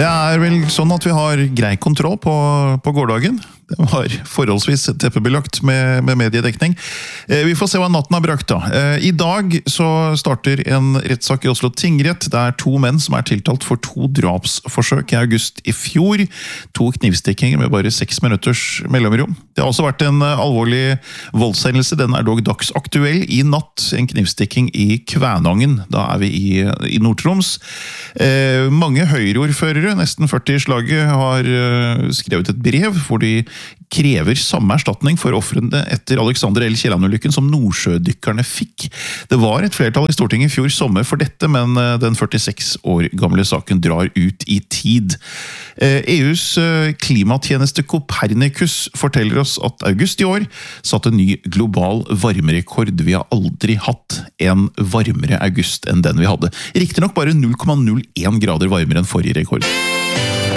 Det vel sånn at vi har grei kontroll på gårdagen. Det var forholdsvis teppebelagt med mediedekning. Vi får se hva natten har brakt da. I dag så starter en rettssak i Oslo tingrett. Det 2 menn som tiltalt for 2 drapsforsøk i august i fjor. 2 knivstikkinger med bare 6 minutters mellomrom. Det har også vært en alvorlig voldshendelse. Den dog dagsaktuell i natt. En knivstikking i Kvænangen. Da vi i Nord-Troms. Mange høyreordførere, nesten 40 i slaget, har skrevet et brev hvor de krever samme erstatning for ofrene etter Alexander L. Kielland-ulykken som nordsjødykkerne fikk. Det var et flertall i Stortinget i fjor sommer for dette, men den 46 år gamle saken drar ut i tid. EUs klimatjeneste Copernicus forteller oss at august i år satte en ny global varmerekord. Vi har aldri hatt en varmere august enn den vi hadde. Riktig nok bare 0,01 grader varmere enn forrige rekord.